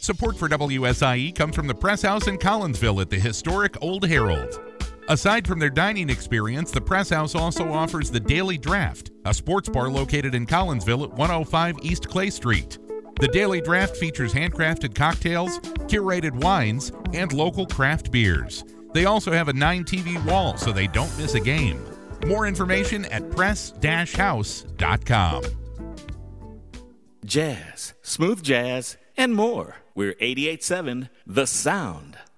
Support for WSIE comes from the Press House in Collinsville at the historic Old Herald. Aside from their dining experience, the Press House also offers the Daily Draft, a sports bar located in Collinsville at 105 East Clay Street. The Daily Draft features handcrafted cocktails, curated wines, and local craft beers. They also have a 9-TV wall so they don't miss a game. More information at press-house.com. Jazz, smooth jazz, and more. We're 88.7 The Sound.